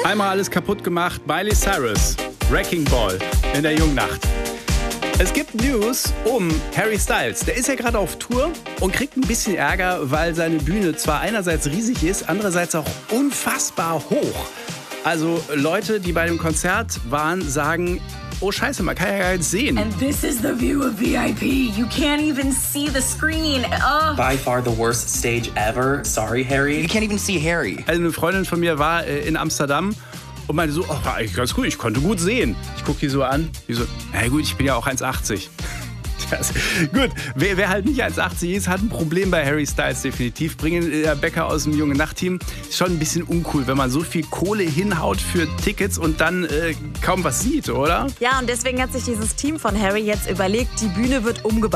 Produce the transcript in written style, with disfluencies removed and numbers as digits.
Einmal alles kaputt gemacht. Miley Cyrus, Wrecking Ball in der jungen Nacht. Es gibt News um Harry Styles. Der ist ja gerade auf Tour und kriegt ein bisschen Ärger, weil seine Bühne zwar einerseits riesig ist, andererseits auch unfassbar hoch. Also Leute, die bei dem Konzert waren, sagen, oh Scheiße, man kann ja gar nicht sehen. And this is the view of VIP. You can't even see the screen. By far the worst stage ever. Sorry, Harry. You can't even see Harry. Also eine Freundin von mir war in Amsterdam und meinte so, war eigentlich ganz gut, ich konnte gut sehen. Ich gucke die so an, die so, na gut, ich bin ja auch 1,80. Gut, wer halt nicht 1,80 ist, hat ein Problem bei Harry Styles definitiv. Bringen der Bäcker aus dem Junge Nacht-Team. Ist schon ein bisschen uncool, wenn man so viel Kohle hinhaut für Tickets und dann kaum was sieht, oder? Ja, und deswegen hat sich dieses Team von Harry jetzt überlegt, die Bühne wird umgebaut.